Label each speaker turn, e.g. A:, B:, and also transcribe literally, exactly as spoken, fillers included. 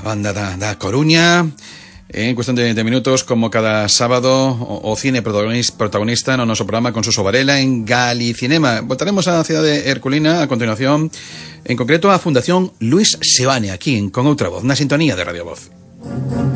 A: banda da, da Coruña. En cuestión de, de minutos, como cada sábado, o, o cine protagonista no noso programa con Suso Varela en Galicinema. Voltaremos a la ciudad de Herculina a continuación, en concreto a Fundación Luis Seoane, aquí en Con Outra Voz, na sintonía de Radio Voz.